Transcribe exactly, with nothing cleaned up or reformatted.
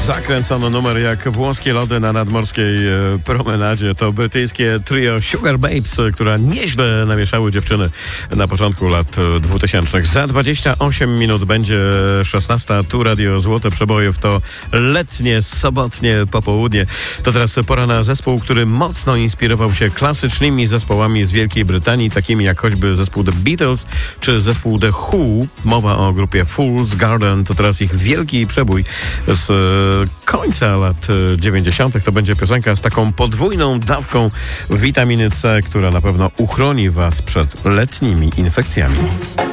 Zakręcono numer jak włoskie lody na nadmorskiej e, promenadzie. To brytyjskie trio Sugar Babes, która nieźle namieszały dziewczyny na początku lat dwutysięcznych. Za dwadzieścia osiem minut będzie szesnasta. Tu Radio Złote Przebojów. To letnie, sobotnie popołudnie. To teraz pora na zespół, który mocno inspirował się klasycznymi zespołami z Wielkiej Brytanii, takimi jak choćby zespół The Beatles czy zespół The Who. Mowa o grupie Fool's Garden. To teraz ich wielki przebój z końca lat dziewięćdziesiątych. To będzie piosenka z taką podwójną dawką witaminy C, która na pewno uchroni Was przed letnimi infekcjami.